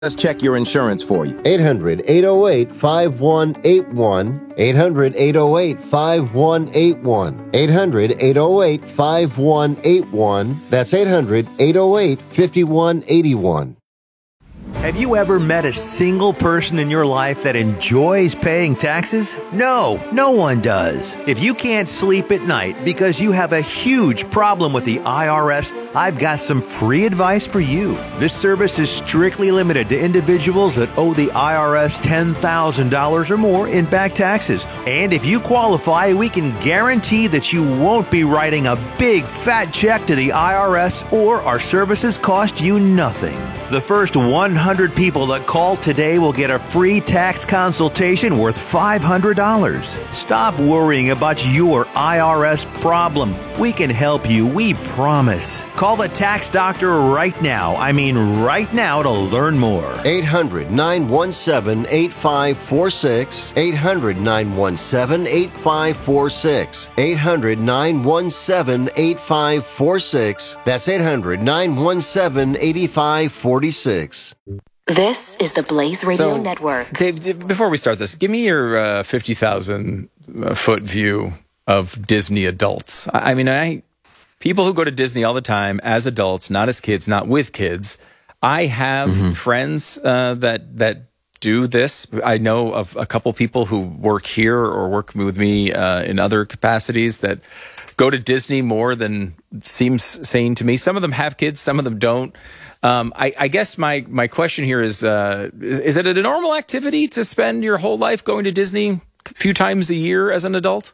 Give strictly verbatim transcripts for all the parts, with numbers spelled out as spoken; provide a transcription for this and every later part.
Let's check your insurance for you. eight hundred, eight oh eight, five one eight one. eight hundred, eight oh eight, five one eight one. eight hundred, eight oh eight, five one eight one. That's eight hundred, eight oh eight, five one eight one. Have you ever met a single person in your life that enjoys paying taxes? No, no one does. If you can't sleep at night because you have a huge problem with the I R S, I've got some free advice for you. This service is strictly limited to individuals that owe the I R S ten thousand dollars or more in back taxes. And if you qualify, we can guarantee that you won't be writing a big fat check to the I R S, or our services cost you nothing. The first one hundred people that call today will get a free tax consultation worth five hundred dollars. Stop worrying about your I R S problem. We can help you, we promise. Call the tax doctor right now. I mean right now to learn more. eight hundred, nine one seven, eight five four six. eight hundred, nine one seven, eight five four six. eight hundred, nine one seven, eight five four six. That's eight hundred, nine one seven, eight five four six. This is the Blaze Radio so, Network. Dave, before we start this, give me your uh, fifty thousand foot view of Disney adults. I, I mean, I people who go to Disney all the time as adults, not as kids, not with kids. I have mm-hmm. friends uh, that that do this. I know of a couple people who work here or work with me uh, in other capacities that go to Disney more than seems sane to me. Some of them have kids, some of them don't. Um, I, I guess my, my question here is, uh, is, is it a normal activity to spend your whole life going to Disney a few times a year as an adult?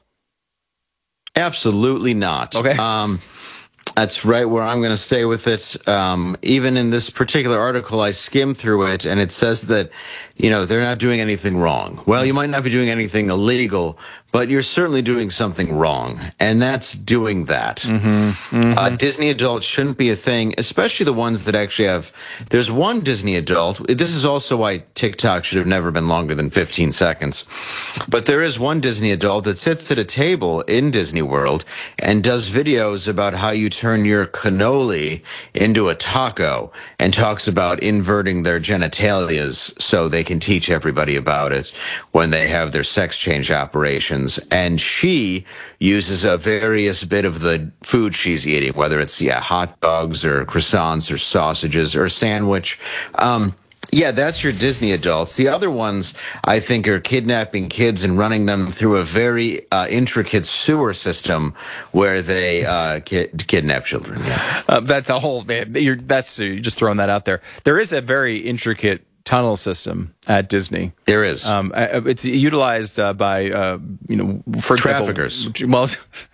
Absolutely not. Okay. Um, that's right where I'm going to stay with it. Um, even in this particular article, I skimmed through it, and it says that, you know, they're not doing anything wrong. Well, you might not be doing anything illegal, but you're certainly doing something wrong, and that's doing that. Mm-hmm, mm-hmm. Uh, Disney adults shouldn't be a thing, especially the ones that actually have... There's one Disney adult. This is also why TikTok should have never been longer than fifteen seconds. But there is one Disney adult that sits at a table in Disney World and does videos about how you turn your cannoli into a taco, and talks about inverting their genitalias so they can teach everybody about it when they have their sex change operations. And she uses a various bit of the food she's eating, whether it's yeah hot dogs or croissants or sausages or a sandwich. Um, yeah, that's your Disney adults. The other ones, I think, are kidnapping kids and running them through a very uh, intricate sewer system where they uh, ki- kidnap children. Yeah. Uh, that's a whole. You're, that's you're just throwing that out there. There is a very intricate tunnel system at Disney. There is. Um, it's utilized uh, by, uh, you know, for traffickers. Example, well,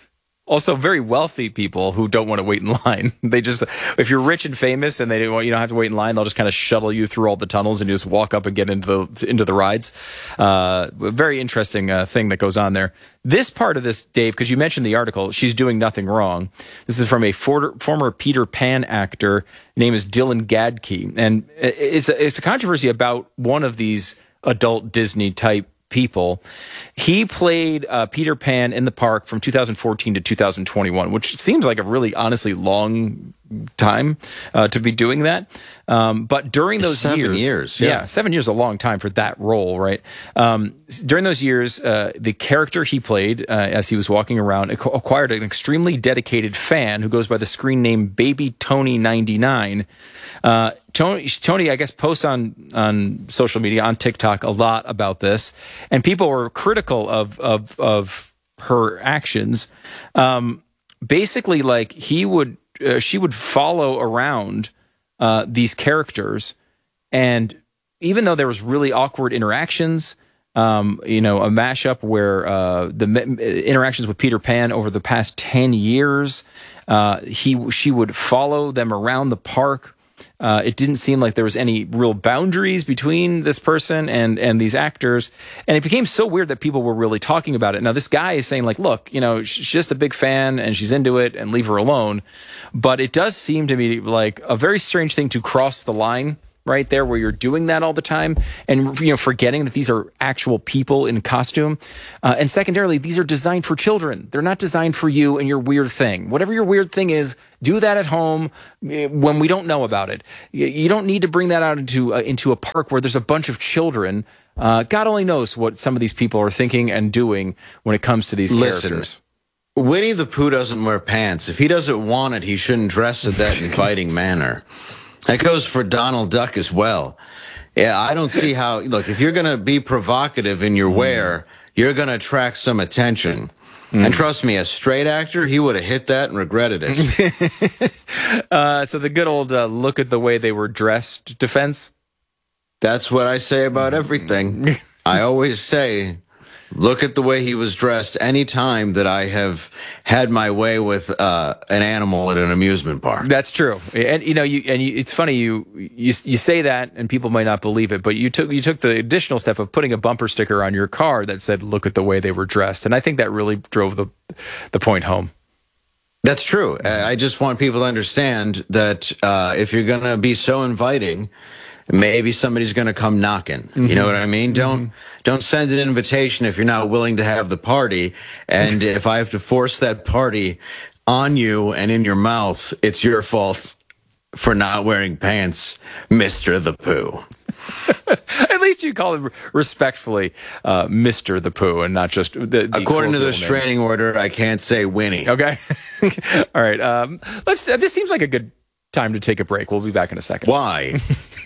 also very wealthy people who don't want to wait in line. They just, if you're rich and famous and they don't want, you don't have to wait in line, they'll just kind of shuttle you through all the tunnels and you just walk up and get into the into the rides. Uh, very interesting uh, thing that goes on there. This part of this, Dave, because you mentioned the article, she's doing nothing wrong. This is from a for, former Peter Pan actor. His name is Dylan Gadke. And it's a, it's a controversy about one of these adult Disney type people. He played uh, Peter Pan in the park from two thousand fourteen to two thousand twenty-one, which seems like a really, honestly, long time uh, to be doing that. Um, but during those seven years, years yeah. yeah, seven years is a long time for that role, right? Um, during those years, uh, the character he played uh, as he was walking around acquired an extremely dedicated fan who goes by the screen name Baby Tony ninety-nine. Uh, Tony, Tony, I guess, posts on, on social media, on TikTok, a lot about this, and people were critical of of, of her actions. Um, basically, like he would, uh, she would follow around uh, these characters, and even though there was really awkward interactions, um, you know, a mashup where uh, the me- interactions with Peter Pan over the past ten years, uh, he she would follow them around the park. Uh, it didn't seem like there was any real boundaries between this person and, and these actors. And it became so weird that people were really talking about it. Now, this guy is saying, like, look, you know, she's just a big fan and she's into it and leave her alone. But it does seem to me like a very strange thing to cross the line right there where you're doing that all the time and, you know, forgetting that these are actual people in costume. Uh, and secondarily, these are designed for children. They're not designed for you and your weird thing. Whatever your weird thing is, do that at home when we don't know about it. You don't need to bring that out into, uh, into a park where there's a bunch of children. Uh, God only knows what some of these people are thinking and doing when it comes to these Listen, characters. Winnie the Pooh doesn't wear pants. If he doesn't want it, he shouldn't dress in that inviting manner. That goes for Donald Duck as well. Yeah, I don't see how, look, if you're going to be provocative in your wear, you're going to attract some attention. Mm. And trust me, a straight actor, he would have hit that and regretted it. uh, so the good old uh, look at the way they were dressed defense? That's what I say about everything. I always say, look at the way he was dressed any time that I have had my way with uh, an animal at an amusement park. That's true. And, you know, you, and you, it's funny, you, you you say that and people might not believe it, but you took you took the additional step of putting a bumper sticker on your car that said, look at the way they were dressed. And I think that really drove the the point home. That's true. I just want people to understand that uh, if you're going to be so inviting, maybe somebody's going to come knocking. Mm-hmm. You know what I mean? Don't mm-hmm. don't send an invitation if you're not willing to have the party. And if I have to force that party on you and in your mouth, it's your fault for not wearing pants, Mister the Pooh. At least you call him respectfully uh, Mister the Pooh and not just the, the according to the restraining order, I can't say Winnie. Okay. All right. Um, let's. Uh, this seems like a good time to take a break. We'll be back in a second. Why?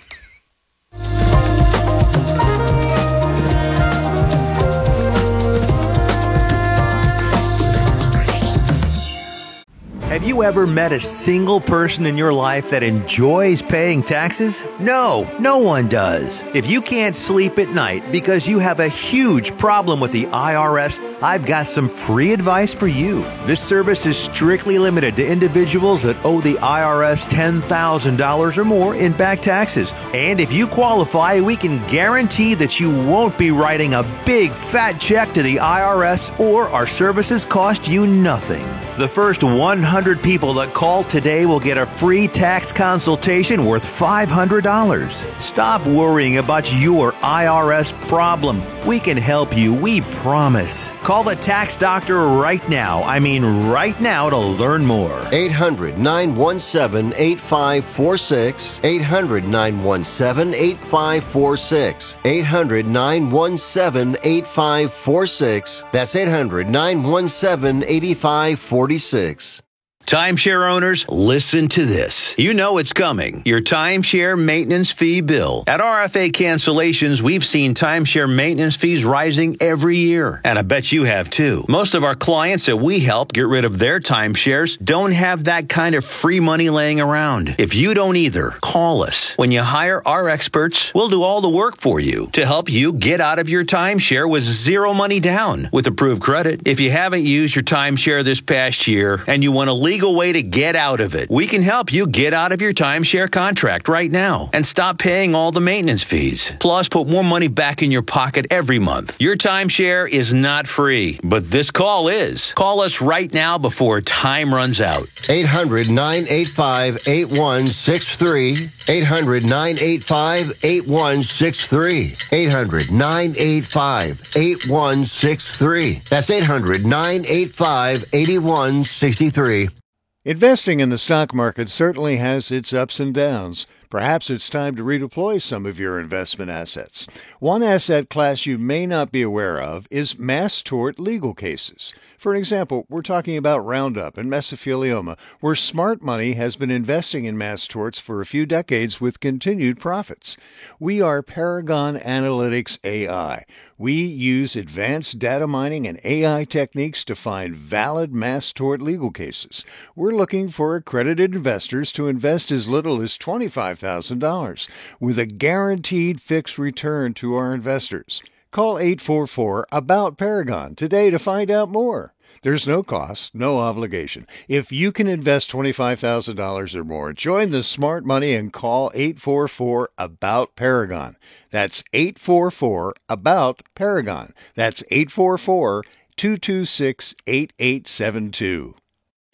Have you ever met a single person in your life that enjoys paying taxes? No, no one does. If you can't sleep at night because you have a huge problem with the I R S, I've got some free advice for you. This service is strictly limited to individuals that owe the I R S ten thousand dollars or more in back taxes. And if you qualify, we can guarantee that you won't be writing a big fat check to the I R S, or our services cost you nothing. The first one hundred people that call today will get a free tax consultation worth five hundred dollars. Stop worrying about your I R S problem. We can help you, we promise. Call the tax doctor right now. I mean right now to learn more. eight hundred, nine one seven, eight five four six. eight hundred, nine one seven, eight five four six. eight hundred, nine one seven, eight five four six. That's eight hundred, nine one seven, eight five four six. Timeshare owners, listen to this. You know it's coming. Your timeshare maintenance fee bill. At R F A Cancellations, we've seen timeshare maintenance fees rising every year. And I bet you have too. Most of our clients that we help get rid of their timeshares don't have that kind of free money laying around. If you don't either, call us. When you hire our experts, we'll do all the work for you to help you get out of your timeshare with zero money down with approved credit. If you haven't used your timeshare this past year and you want to leave legal way to get out of it. We can help you get out of your timeshare contract right now and stop paying all the maintenance fees. Plus, put more money back in your pocket every month. Your timeshare is not free, but this call is. Call us right now before time runs out. eight hundred, nine eight five, eight one six three. eight hundred, nine eight five, eight one six three. eight hundred, nine eight five, eight one six three. That's eight hundred, nine eight five, eight one six three. Investing in the stock market certainly has its ups and downs. Perhaps it's time to redeploy some of your investment assets. One asset class you may not be aware of is mass tort legal cases. For an example, we're talking about Roundup and mesothelioma, where smart money has been investing in mass torts for a few decades with continued profits. We are Paragon Analytics A I. We use advanced data mining and A I techniques to find valid mass tort legal cases. We're looking for accredited investors to invest as little as twenty-five thousand dollars with a guaranteed fixed return to our investors. Call eight four four, ABOUT Paragon today to find out more. There's no cost, no obligation. If you can invest twenty-five thousand dollars or more, join the smart money and call eight four four, ABOUT Paragon. That's eight four four, ABOUT Paragon. That's eight four four, two two six, eight eight seven two.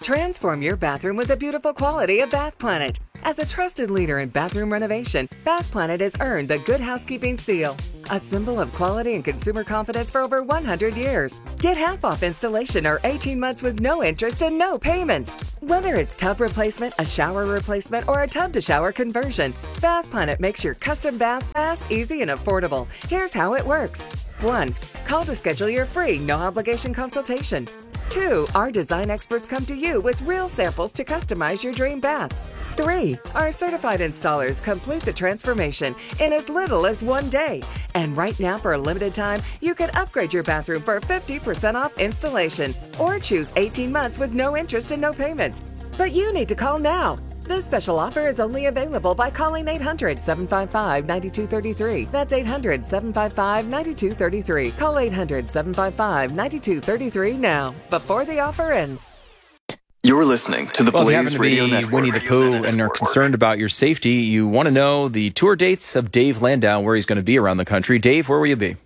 Transform your bathroom with the beautiful quality of Bath Planet. As a trusted leader in bathroom renovation, Bath Planet has earned the Good Housekeeping seal, a symbol of quality and consumer confidence for over one hundred years. Get half off installation or eighteen months with no interest and no payments. Whether it's tub replacement, a shower replacement, or a tub-to-shower conversion, Bath Planet makes your custom bath fast, easy, and affordable. Here's how it works. one. Call to schedule your free, no-obligation consultation. two. Our design experts come to you with real samples to customize your dream bath. three. Our certified installers complete the transformation in as little as one day. And right now, for a limited time, you can upgrade your bathroom for fifty percent off installation or choose eighteen months with no interest and no payments. But you need to call now. This special offer is only available by calling eight hundred, seven five five, nine two three three. That's eight hundred, seven five five, nine two three three. Call eight hundred, seven five five, nine two three three now, before the offer ends. You're listening to the well, Blaze if you happen to Radio be Network. Winnie the Pooh and are concerned about your safety, you want to know the tour dates of Dave Landau, where he's going to be around the country. Dave, where will you be?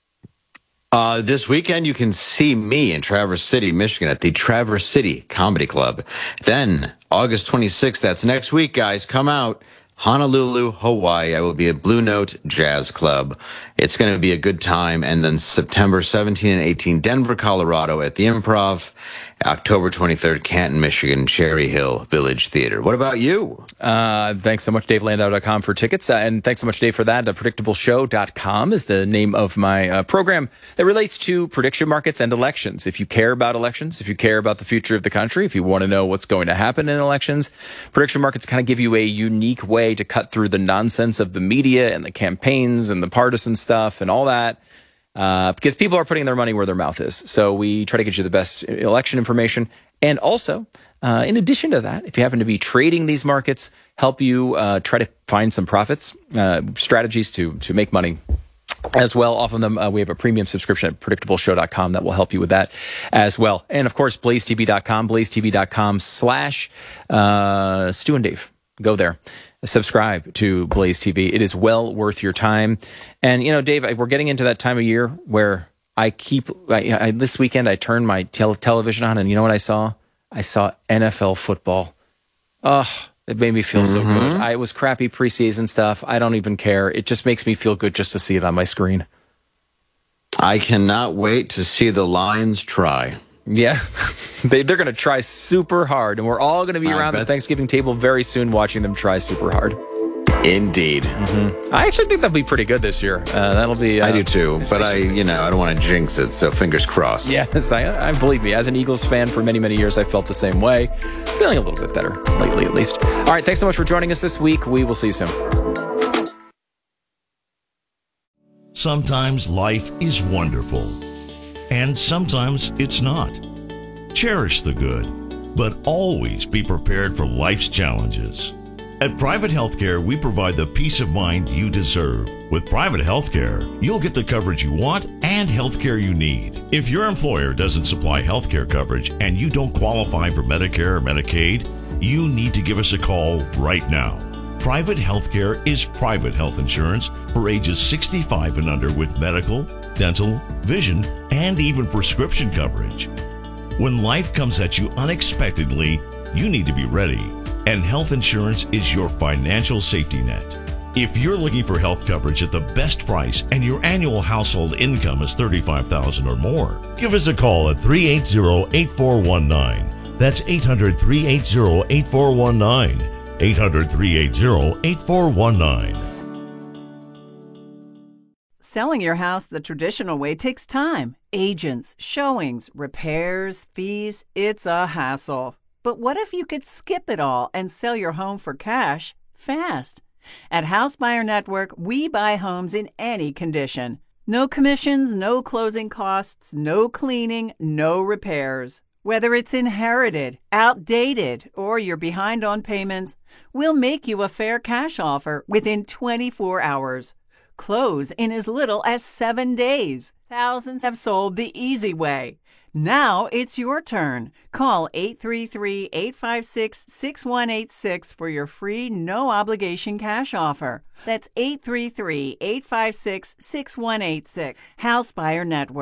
Uh, this weekend, you can see me in Traverse City, Michigan at the Traverse City Comedy Club. Then, August twenty-sixth, that's next week, guys, come out. Honolulu, Hawaii. I will be at Blue Note Jazz Club. It's going to be a good time. And then September seventeenth and eighteenth, Denver, Colorado at the Improv. October twenty-third, Canton, Michigan, Cherry Hill Village Theater. What about you? Uh, thanks so much, Dave Landau dot com for tickets. Uh, and thanks so much, Dave, for that. Uh, predictable show dot com is the name of my uh, program that relates to prediction markets and elections. If you care about elections, if you care about the future of the country, if you want to know what's going to happen in elections, prediction markets kind of give you a unique way to cut through the nonsense of the media and the campaigns and the partisan stuff and all that. Uh, because people are putting their money where their mouth is. So we try to get you the best election information. And also, uh, in addition to that, if you happen to be trading these markets, help you uh, try to find some profits, uh, strategies to to make money as well off of them. Uh, we have a premium subscription at predictable show dot com that will help you with that as well. And of course, blaze t v dot com, blaze t v dot com slash uh, Stu and Dave. Go there. Subscribe to Blaze T V. It is well worth your time. And, you know, Dave, we're getting into that time of year where I keep, I, I, this weekend I turned my tel- television on and you know what I saw? I saw N F L football. Ugh, it made me feel so Mm-hmm. good. I, it was crappy preseason stuff. I don't even care. It just makes me feel good just to see it on my screen. I cannot wait to see the Lions try. Yeah, they, they're going to try super hard, and we're all going to be I around bet. the Thanksgiving table very soon watching them try super hard. Indeed. Mm-hmm. I actually think that'll be pretty good this year. Uh, that'll be. Uh, I do too, but I, you know, I don't want to jinx it, so fingers crossed. Yes, I, I believe me. As an Eagles fan for many, many years, I felt the same way. Feeling a little bit better lately, at least. All right, thanks so much for joining us this week. We will see you soon. Sometimes life is wonderful, and sometimes it's not. Cherish the good, but always be prepared for life's challenges. At Private Healthcare, we provide the peace of mind you deserve. With Private Healthcare, you'll get the coverage you want and healthcare you need. If your employer doesn't supply healthcare coverage and you don't qualify for Medicare or Medicaid, you need to give us a call right now. Private Healthcare is private health insurance for ages sixty-five and under with medical, dental, vision, and even prescription coverage. When life comes at you unexpectedly, you need to be ready, and health insurance is your financial safety net. If you're looking for health coverage at the best price and your annual household income is thirty-five thousand dollars or more, give us a call at three eight zero, eight four one nine. That's eight hundred, three eight zero, eight four one nine. eight hundred, three eight zero, eight four one nine. Selling your house the traditional way takes time. Agents, showings, repairs, fees. It's a hassle. But what if you could skip it all and sell your home for cash fast? At House Buyer Network, we buy homes in any condition. No commissions, no closing costs, no cleaning, no repairs. Whether it's inherited, outdated, or you're behind on payments, we'll make you a fair cash offer within twenty-four hours. Close in as little as seven days. Thousands have sold the easy way. Now it's your turn. Call eight three three, eight five six, six one eight six for your free no-obligation cash offer. That's eight three three, eight five six, six one eight six. House Buyer Network.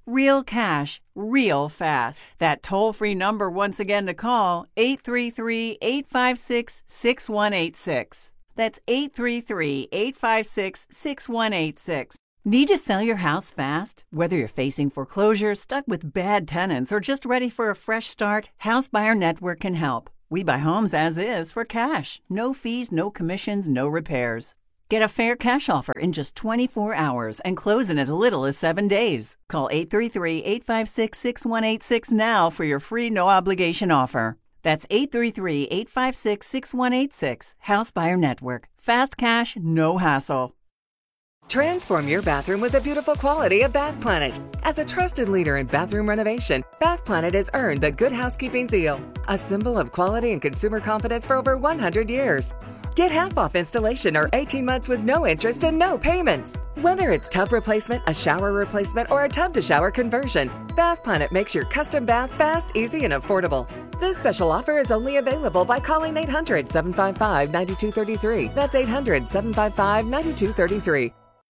Real cash, real fast. That toll-free number once again to call, eight three three, eight five six, six one eight six. That's eight three three, eight five six, six one eight six. Need to sell your house fast? Whether you're facing foreclosure, stuck with bad tenants, or just ready for a fresh start, House Buyer Network can help. We buy homes as is for cash. No fees, no commissions, no repairs. Get a fair cash offer in just twenty-four hours and close in as little as seven days. Call eight three three, eight five six, six one eight six now for your free no-obligation offer. That's eight three three, eight five six, six one eight six. House Buyer Network. Fast cash, no hassle. Transform your bathroom with the beautiful quality of Bath Planet. As a trusted leader in bathroom renovation, Bath Planet has earned the Good Housekeeping seal, a symbol of quality and consumer confidence for over one hundred years. Get half off installation or eighteen months with no interest and no payments. Whether it's tub replacement, a shower replacement, or a tub-to-shower conversion, Bath Planet makes your custom bath fast, easy, and affordable. This special offer is only available by calling eight hundred, seven five five, nine two three three. That's eight hundred, seven five five, nine two three three.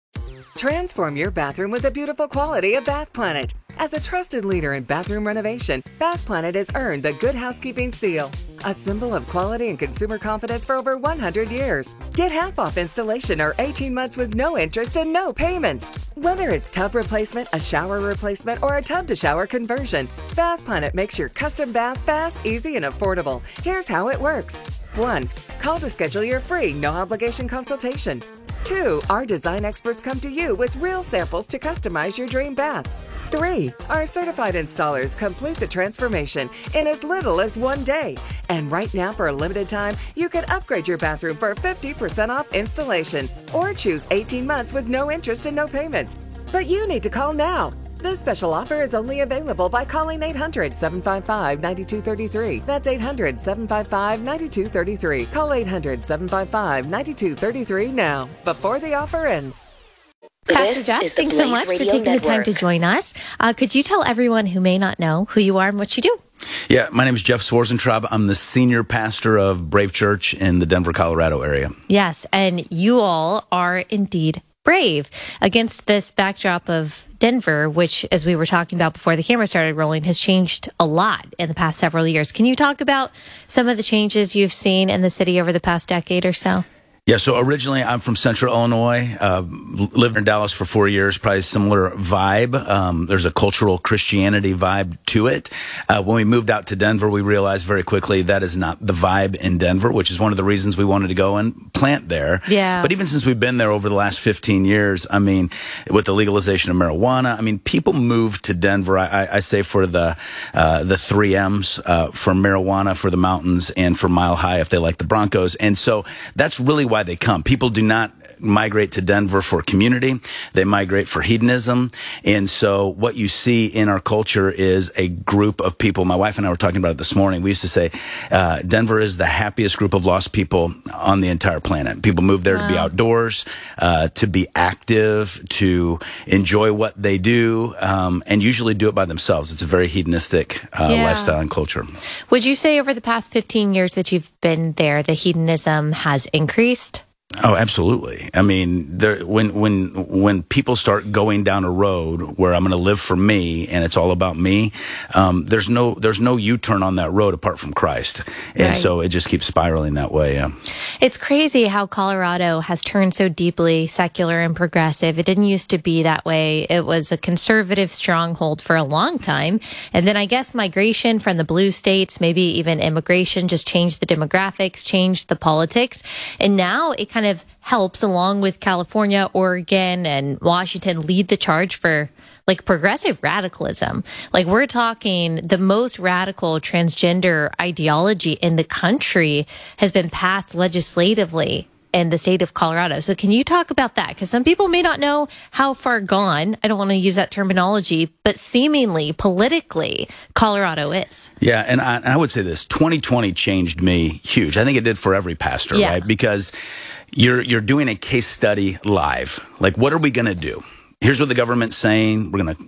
Transform your bathroom with the beautiful quality of Bath Planet. As a trusted leader in bathroom renovation, Bath Planet has earned the Good Housekeeping seal, a symbol of quality and consumer confidence for over one hundred years. Get half off installation or eighteen months with no interest and no payments. Whether it's tub replacement, a shower replacement, or a tub-to-shower conversion, Bath Planet makes your custom bath fast, easy, and affordable. Here's how it works. one. Call to schedule your free, no-obligation consultation. two. Our design experts come to you with real samples to customize your dream bath. three. Our certified installers complete the transformation in as little as one day. And right now, for a limited time, you can upgrade your bathroom for fifty percent off installation or choose eighteen months with no interest and no payments. But you need to call now. This special offer is only available by calling eight hundred, seven five five, nine two three three. That's eight hundred, seven five five, nine two three three. Call eight hundred, seven five five, nine two three three now, before the offer ends. Pastor Jeff, thanks so much for taking the time to join us. Uh, could you tell everyone who may not know who you are and what you do? Yeah, my name is Jeff Swarzentraub. I'm the senior pastor of Brave Church in the Denver, Colorado area. Yes, and you all are indeed brave against this backdrop of Denver, which, as we were talking about before the camera started rolling, has changed a lot in the past several years. Can you talk about some of the changes you've seen in the city over the past decade or so? Yeah, so originally I'm from Central Illinois, uh, lived in Dallas for four years, probably a similar vibe. Um, there's a cultural Christianity vibe to it. Uh, when we moved out to Denver, we realized very quickly that is not the vibe in Denver, which is one of the reasons we wanted to go and plant there. Yeah. But even since we've been there over the last fifteen years, I mean, with the legalization of marijuana, I mean, people move to Denver, I, I say for the uh, the three M's, uh, for marijuana, for the mountains, and for Mile High if they like the Broncos. And so that's really why they come. People do not migrate to Denver for community. They migrate for hedonism. And so what you see in our culture is a group of people. My wife and I were talking about it this morning. We used to say uh, Denver is the happiest group of lost people on the entire planet. People move there wow. to be outdoors, uh, to be active, to enjoy what they do, um, and usually do it by themselves. It's a very hedonistic uh, yeah. lifestyle and culture. Would you say over the past fifteen years that you've been there, the hedonism has increased? Oh, absolutely. I mean, there, when when when people start going down a road where I'm going to live for me and it's all about me, um, there's no there's no U-turn on that road apart from Christ, and right. so it just keeps spiraling that way. Yeah. It's crazy how Colorado has turned so deeply secular and progressive. It didn't used to be that way. It was a conservative stronghold for a long time, and then I guess migration from the blue states, maybe even immigration, just changed the demographics, changed the politics, and now it kind of of helps, along with California, Oregon, and Washington, lead the charge for like progressive radicalism. Like we're talking the most radical transgender ideology in the country has been passed legislatively in the state of Colorado. So can you talk about that? Because some people may not know how far gone, I don't want to use that terminology, but seemingly politically Colorado is. Yeah, and I, I would say this, twenty twenty changed me huge. I think it did for every pastor, yeah. right? Because You're you're doing a case study live. Like, what are we going to do? Here's what the government's saying. We're going to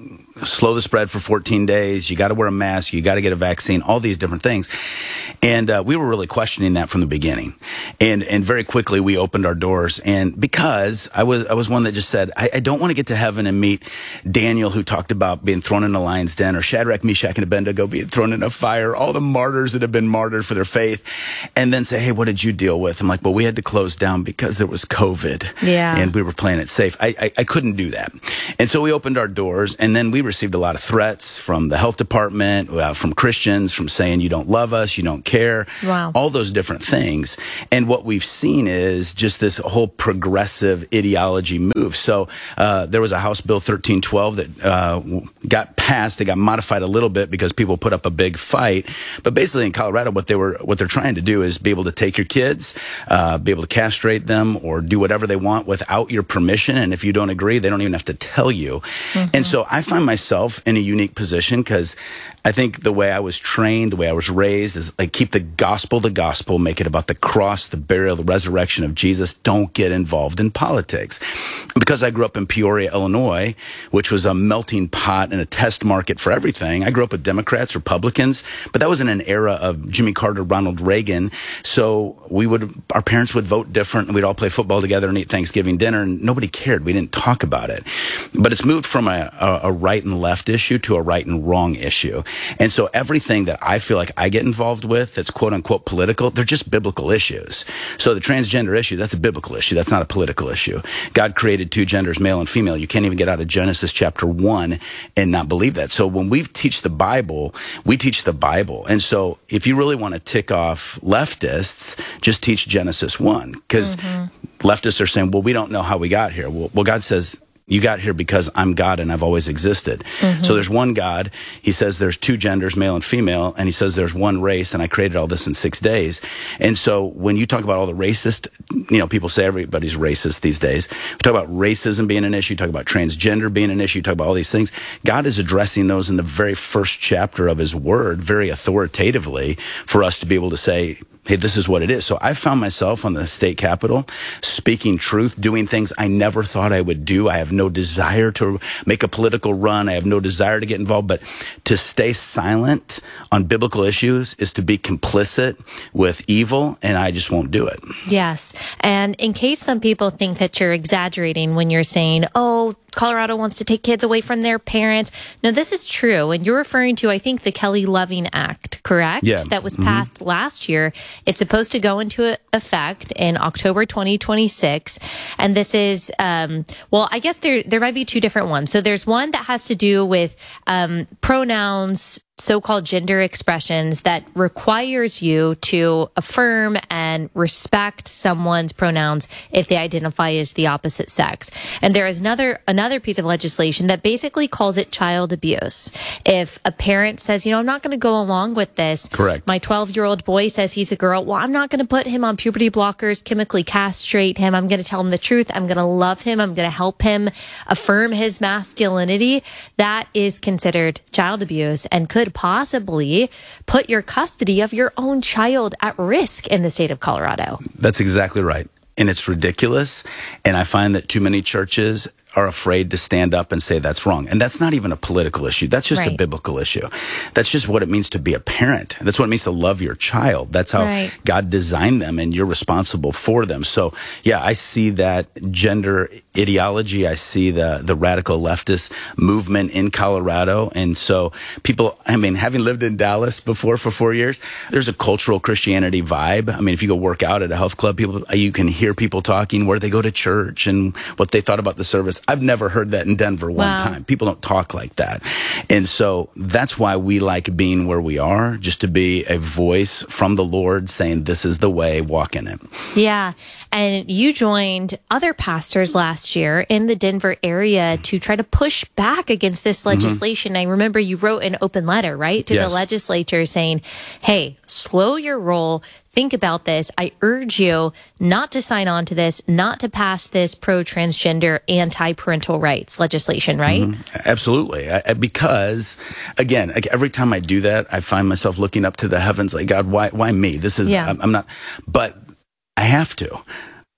slow the spread for fourteen days. You got to wear a mask. You got to get a vaccine, all these different things. And uh, we were really questioning that from the beginning. And and very quickly we opened our doors. And because I was I was one that just said, I, I don't want to get to heaven and meet Daniel, who talked about being thrown in a lion's den, or Shadrach, Meshach, and Abednego being thrown in a fire, all the martyrs that have been martyred for their faith, and then say, hey, what did you deal with? I'm like, well, we had to close down because there was COVID. Yeah. And we were playing it safe. I, I, I couldn't do that. And so we opened our doors, and then we received a lot of threats from the health department, uh, from Christians, from saying you don't love us, you don't care, wow. all those different things. And what we've seen is just this whole progressive ideology move. So uh, there was a House Bill thirteen twelve that uh, got passed. It got modified a little bit because people put up a big fight. But basically in Colorado, what they were, what they're trying to do is be able to take your kids, uh, be able to castrate them, or do whatever they want without your permission. And if you don't agree, they don't even have to tell you. Mm-hmm. And so I find myself in a unique position because I think the way I was trained, the way I was raised is like, keep the gospel the gospel, make it about the cross, the burial, the resurrection of Jesus. Don't get involved in politics. Because I grew up in Peoria, Illinois, which was a melting pot and a test market for everything. I grew up with Democrats, Republicans, but that was in an era of Jimmy Carter, Ronald Reagan. So we would, our parents would vote different, and we'd all play football together and eat Thanksgiving dinner, and nobody cared. We didn't talk about it. But it's moved from a, a, a right and left issue to a right and wrong issue. And so everything that I feel like I get involved with that's quote unquote political, they're just biblical issues. So the transgender issue, that's a biblical issue. That's not a political issue. God created two genders, male and female. You can't even get out of Genesis chapter one and not believe that. So when we teach the Bible, we teach the Bible. And so if you really want to tick off leftists, just teach Genesis one. Because mm-hmm. leftists are saying, well, we don't know how we got here. Well, well God says, you got here because I'm God and I've always existed. Mm-hmm. So there's one God. He says there's two genders, male and female, and he says there's one race, and I created all this in six days. And so when you talk about all the racist, you know, people say everybody's racist these days. We talk about racism being an issue, talk about transgender being an issue, talk about all these things. God is addressing those in the very first chapter of his word, very authoritatively, for us to be able to say, hey, this is what it is. So I found myself on the state capitol speaking truth, doing things I never thought I would do. I have no desire to make a political run. I have no desire to get involved. But to stay silent on biblical issues is to be complicit with evil, and I just won't do it. Yes. And in case some people think that you're exaggerating when you're saying, oh, Colorado wants to take kids away from their parents. No, this is true. And you're referring to, I think, the Kelly Loving Act, correct? Yeah. That was passed mm-hmm. last year. It's supposed to go into effect in October twenty twenty-six. And this is, um, well, I guess there, there might be two different ones. So there's one that has to do with um, pronouns, so-called gender expressions, that requires you to affirm and respect someone's pronouns if they identify as the opposite sex. And there is another another piece of legislation that basically calls it child abuse. If a parent says, you know, I'm not going to go along with this. Correct. My twelve-year-old boy says he's a girl. Well, I'm not going to put him on puberty blockers, chemically castrate him. I'm going to tell him the truth. I'm going to love him. I'm going to help him affirm his masculinity. That is considered child abuse and could possibly put your custody of your own child at risk in the state of Colorado. That's exactly right. And it's ridiculous. And I find that too many churches are afraid to stand up and say that's wrong. And that's not even a political issue. That's just right. a biblical issue. That's just what it means to be a parent. That's what it means to love your child. That's how right. God designed them, and you're responsible for them. So, yeah, I see that gender ideology. I see the, the radical leftist movement in Colorado. And so people, I mean, having lived in Dallas before for four years, there's a cultural Christianity vibe. I mean, if you go work out at a health club, people, you can hear people talking where they go to church and what they thought about the service. I've never heard that in Denver one wow. time. People don't talk like that. And so that's why we like being where we are, just to be a voice from the Lord saying, this is the way, walk in it. Yeah. And you joined other pastors last year in the Denver area to try to push back against this legislation. Mm-hmm. I remember you wrote an open letter, right, to yes. the legislature saying, hey, slow your roll. Think about this. I urge you not to sign on to this, not to pass this pro-transgender, anti-parental rights legislation, right? Mm-hmm. Absolutely. I, I, because, again, like every time I do that, I find myself looking up to the heavens like, God, why why me? This is, yeah. I'm, I'm not, but I have to.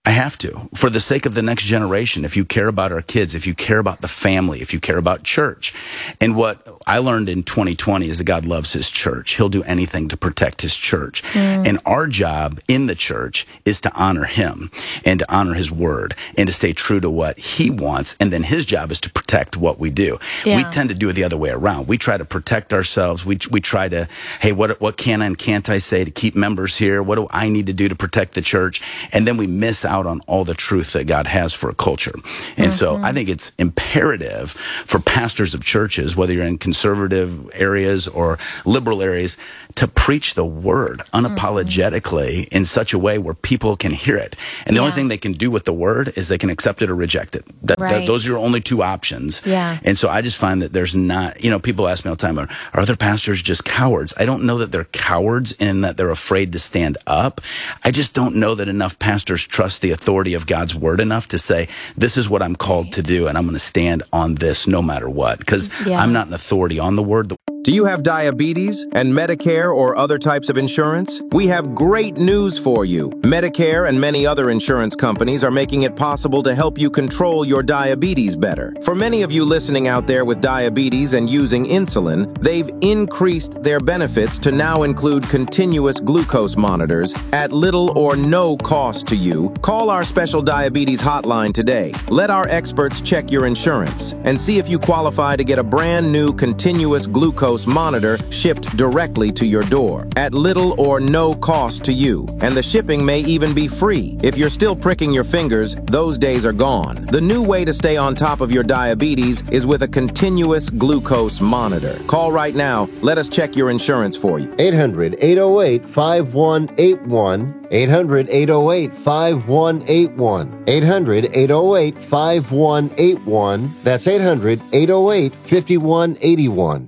I have to, for the sake of the next generation. If you care about our kids, if you care about the family, if you care about church. And what I learned in twenty twenty is that God loves his church. He'll do anything to protect his church. Mm. And our job in the church is to honor him and to honor his word and to stay true to what he wants. And then his job is to protect what we do. Yeah. We tend to do it the other way around. We try to protect ourselves. We we try to, hey, what what can and can't I say to keep members here? What do I need to do to protect the church? And then we miss out on all the truth that God has for a culture. And mm-hmm. so I think it's imperative for pastors of churches, whether you're in conservative areas or liberal areas, to preach the word unapologetically mm-hmm. in such a way where people can hear it. And the yeah. only thing they can do with the word is they can accept it or reject it. That, right. that, those are your only two options. Yeah. And so I just find that there's not, you know, people ask me all the time, are, are other pastors just cowards? I don't know that they're cowards in that they're afraid to stand up. I just don't know that enough pastors trust the authority of God's word enough to say, this is what I'm called right. to do, and I'm going to stand on this no matter what, because yeah. I'm not an authority on the word. Do you have diabetes and Medicare or other types of insurance? We have great news for you. Medicare and many other insurance companies are making it possible to help you control your diabetes better. For many of you listening out there with diabetes and using insulin, they've increased their benefits to now include continuous glucose monitors at little or no cost to you. Call our special diabetes hotline today. Let our experts check your insurance and see if you qualify to get a brand new continuous glucose monitor shipped directly to your door at little or no cost to you. And the shipping may even be free. If you're still pricking your fingers, those days are gone. The new way to stay on top of your diabetes is with a continuous glucose monitor. Call right now. Let us check your insurance for you. eight hundred, eight oh eight, five one eight one. eight hundred, eight oh eight, five one eight one. eight hundred, eight oh eight, five one eight one. That's eight hundred, eight oh eight, five one eight one.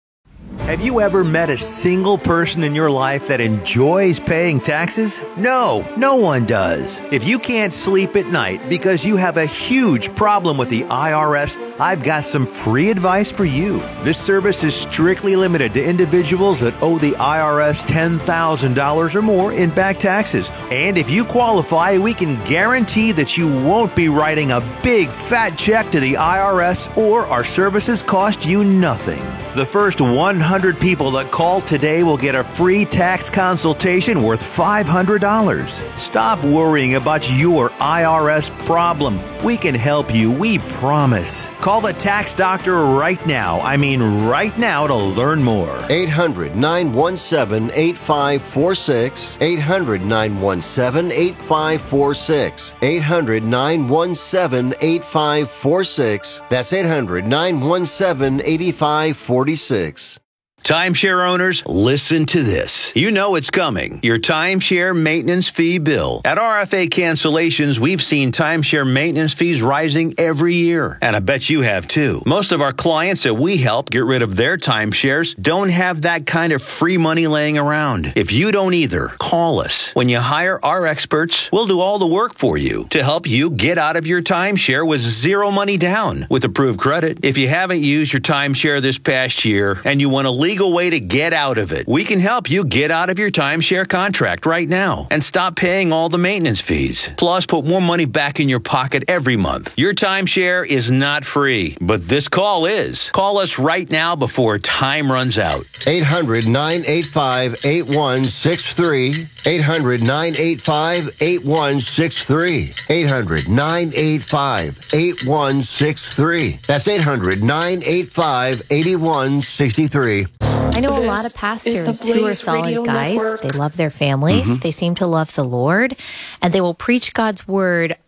Have you ever met a single person in your life that enjoys paying taxes? No, no one does. If you can't sleep at night because you have a huge problem with the I R S, I've got some free advice for you. This service is strictly limited to individuals that owe the I R S ten thousand dollars or more in back taxes. And if you qualify, we can guarantee that you won't be writing a big fat check to the I R S, or our services cost you nothing. The first one hundred people that call today will get a free tax consultation worth five hundred dollars. Stop worrying about your I R S problem. We can help you, we promise. Call the tax doctor right now. I mean right now to learn more. eight hundred, nine one seven, eight five four six. eight hundred, nine one seven, eight five four six. eight hundred, nine one seven, eight five four six. That's eight hundred, nine one seven, eight five four six. Timeshare owners, listen to this. You know it's coming. Your timeshare maintenance fee bill. At R F A Cancellations, we've seen timeshare maintenance fees rising every year. And I bet you have too. Most of our clients that we help get rid of their timeshares don't have that kind of free money laying around. If you don't either, call us. When you hire our experts, we'll do all the work for you to help you get out of your timeshare with zero money down with approved credit. If you haven't used your timeshare this past year and you want to leave legal way to get out of it. We can help you get out of your timeshare contract right now and stop paying all the maintenance fees. Plus, put more money back in your pocket every month. Your timeshare is not free, but this call is. Call us right now before time runs out. eight hundred, nine eight five, eight one six three. eight hundred, nine eight five, eight one six three. eight hundred, nine eight five, eight one six three. That's eight hundred, nine eight five, eight one six three. I know a lot of pastors who are solid guys. Network. They love their families. Mm-hmm. They seem to love the Lord, and they will preach God's word,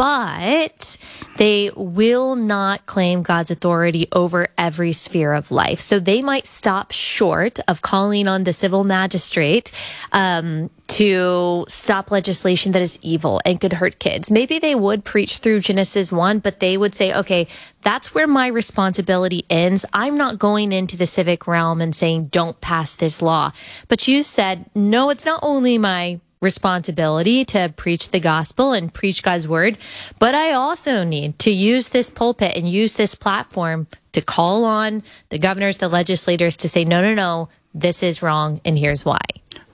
but they will not claim God's authority over every sphere of life. So they might stop short of calling on the civil magistrate um, to stop legislation that is evil and could hurt kids. Maybe they would preach through Genesis one, but they would say, okay, that's where my responsibility ends. I'm not going into the civic realm and saying, don't pass this law. But you said, no, it's not only my responsibility to preach the gospel and preach God's word, but I also need to use this pulpit and use this platform to call on the governors, the legislators to say, no, no, no, this is wrong, and here's why.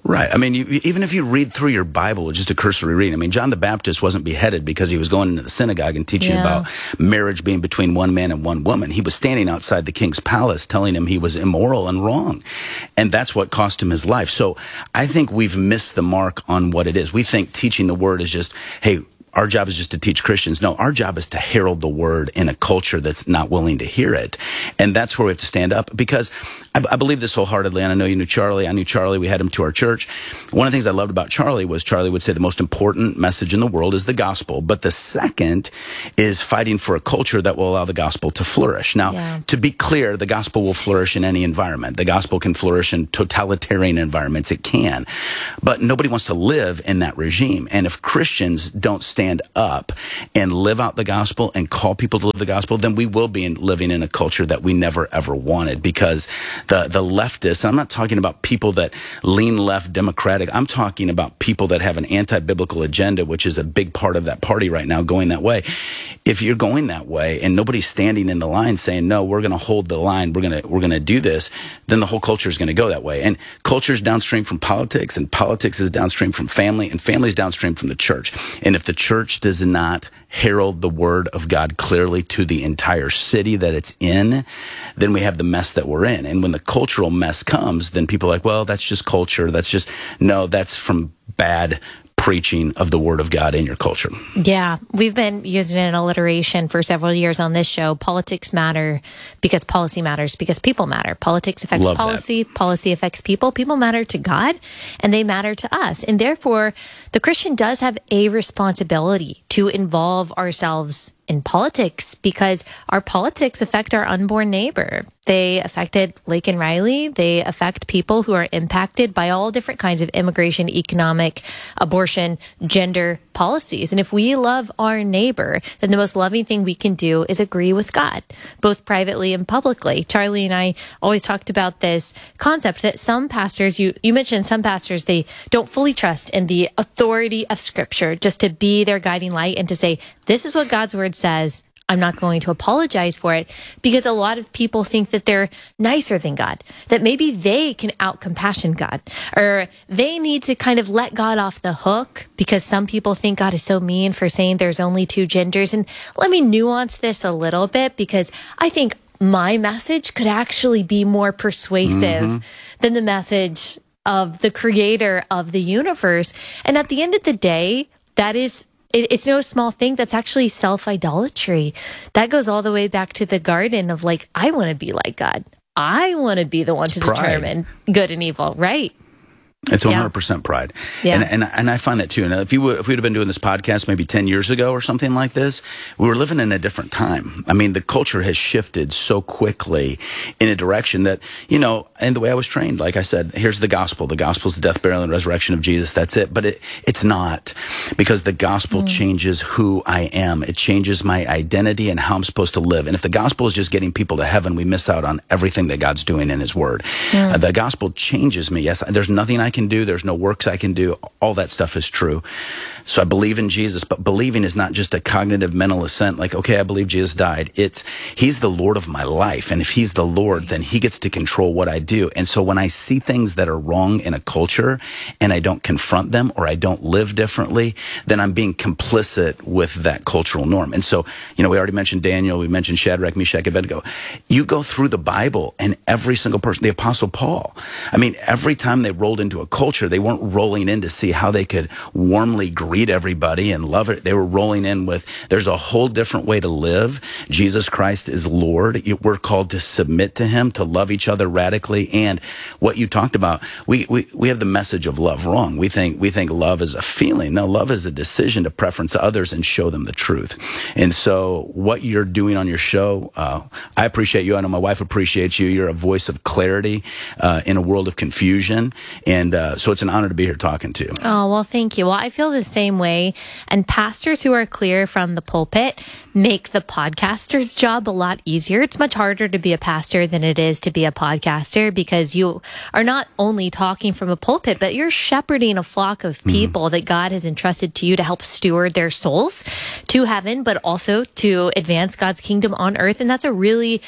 Right. I mean, you, even if you read through your Bible, just a cursory reading, I mean, John the Baptist wasn't beheaded because he was going into the synagogue and teaching Yeah. about marriage being between one man and one woman. He was standing outside the king's palace telling him he was immoral and wrong. And that's what cost him his life. So I think we've missed the mark on what it is. We think teaching the word is just, hey, our job is just to teach Christians. No, our job is to herald the word in a culture that's not willing to hear it. And that's where we have to stand up, because I, I believe this wholeheartedly. And I know you knew Charlie. I knew Charlie. We had him to our church. One of the things I loved about Charlie was Charlie would say the most important message in the world is the gospel. But the second is fighting for a culture that will allow the gospel to flourish. Now, Yeah. to be clear, the gospel will flourish in any environment. The gospel can flourish in totalitarian environments. It can. But nobody wants to live in that regime. And if Christians don't stand stand up and live out the gospel and call people to live the gospel, then we will be in, living in a culture that we never ever wanted. Because the the leftists, I'm not talking about people that lean left Democratic, I'm talking about people that have an anti-biblical agenda, which is a big part of that party right now, going that way. If you're going that way and nobody's standing in the line saying, no, we're going to hold the line, we're going to we're going to do this, then the whole culture is going to go that way. And culture is downstream from politics, and politics is downstream from family, and family is downstream from the church. And if the church does not herald the word of God clearly to the entire city that it's in, then we have the mess that we're in. And when the cultural mess comes, then people are like, well, that's just culture. That's just, no, that's from bad preaching of the word of God in your culture. Yeah, we've been using an alliteration for several years on this show. Politics matter because policy matters because people matter. Politics affects Love policy. That. Policy affects people. People matter to God, and they matter to us. And therefore, the Christian does have a responsibility to involve ourselves in politics, because our politics affect our unborn neighbor. They affected Laken Riley. They affect people who are impacted by all different kinds of immigration, economic, abortion, gender policies. And if we love our neighbor, then the most loving thing we can do is agree with God, both privately and publicly. Charlie and I always talked about this concept that some pastors, you, you mentioned some pastors, they don't fully trust in the authority of Scripture just to be their guiding light and to say, this is what God's word says. I'm not going to apologize for it, because a lot of people think that they're nicer than God, that maybe they can out-compassion God, or they need to kind of let God off the hook because some people think God is so mean for saying there's only two genders. And let me nuance this a little bit, because I think my message could actually be more persuasive mm-hmm. than the message of the creator of the universe. And at the end of the day, that is it's no small thing. That's actually self-idolatry. That goes all the way back to the garden of like, I want to be like God. I want to be the one it's to pride. determine good and evil. Right. It's one hundred percent pride. Yeah. And, and and I find that too. And if you would, if we'd have been doing this podcast maybe ten years ago or something like this, we were living in a different time. I mean, the culture has shifted so quickly in a direction that, you know, and the way I was trained, like I said, here's the gospel. The gospel is the death, burial, and resurrection of Jesus. That's it. But it, it's not, because the gospel mm. changes who I am. It changes my identity and how I'm supposed to live. And if the gospel is just getting people to heaven, we miss out on everything that God's doing in his word. Mm. Uh, the gospel changes me. Yes, there's nothing I can do. There's no works I can do. All that stuff is true. So I believe in Jesus, but believing is not just a cognitive mental assent like, okay, I believe Jesus died. It's, he's the Lord of my life. And if he's the Lord, then he gets to control what I do. And so when I see things that are wrong in a culture and I don't confront them, or I don't live differently, then I'm being complicit with that cultural norm. And so, you know, we already mentioned Daniel, we mentioned Shadrach, Meshach, and Abednego. You go through the Bible and every single person, the Apostle Paul, I mean, every time they rolled into a culture, they weren't rolling in to see how they could warmly greet everybody and love it. They were rolling in with, there's a whole different way to live. Jesus Christ is Lord. We're called to submit to him, to love each other radically. And what you talked about, we, we, we have the message of love wrong. We think, we think love is a feeling. No, love is a decision to preference others and show them the truth. And so what you're doing on your show, uh, I appreciate you. I know my wife appreciates you. You're a voice of clarity uh, in a world of confusion. And uh, so it's an honor to be here talking to you. Oh, well, thank you. Well, I feel the same way. And pastors who are clear from the pulpit make the podcaster's job a lot easier. It's much harder to be a pastor than it is to be a podcaster, because you are not only talking from a pulpit, but you're shepherding a flock of people mm-hmm. that God has entrusted to you to help steward their souls to heaven, but also to advance God's kingdom on earth. And that's a really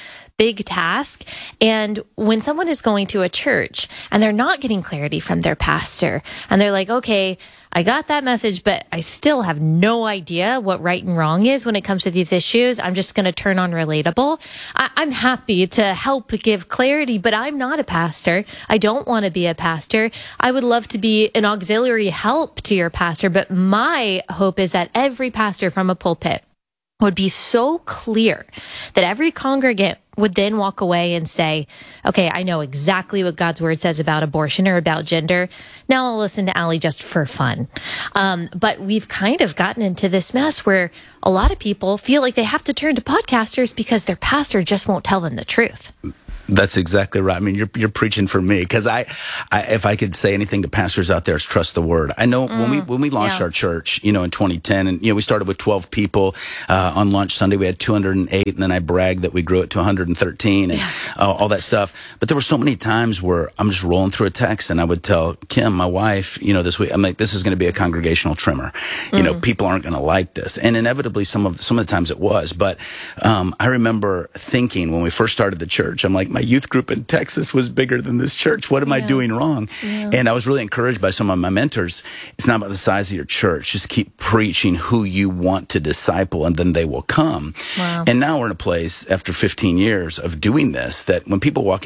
big task. And when someone is going to a church and they're not getting clarity from their pastor, and they're like, okay, I got that message, but I still have no idea what right and wrong is when it comes to these issues. I'm just going to turn on Relatable. I- I'm happy to help give clarity, but I'm not a pastor. I don't want to be a pastor. I would love to be an auxiliary help to your pastor, but my hope is that every pastor from a pulpit would be so clear that every congregant would then walk away and say, okay, I know exactly what God's word says about abortion or about gender. Now I'll listen to Allie just for fun. Um, but we've kind of gotten into this mess where a lot of people feel like they have to turn to podcasters because their pastor just won't tell them the truth. That's exactly right. I mean, you're you're preaching for me because I, I, if I could say anything to pastors out there, is trust the word. I know mm, when we when we launched yeah. our church, you know, in twenty ten, and you know, we started with twelve people. Uh, on launch Sunday, we had two hundred eight, and then I bragged that we grew it to one hundred thirteen, and yeah. uh, all that stuff. But there were so many times where I'm just rolling through a text, and I would tell Kim, my wife, you know, this week, I'm like, this is going to be a congregational trimmer. You mm. know, people aren't going to like this, and inevitably, some of some of the times it was. But um, I remember thinking when we first started the church, I'm like, my youth group in Texas was bigger than this church. What am yeah. I doing wrong? Yeah. And I was really encouraged by some of my mentors. It's not about the size of your church. Just keep preaching who you want to disciple, and then they will come. Wow. And now we're in a place after fifteen years of doing this that when people walk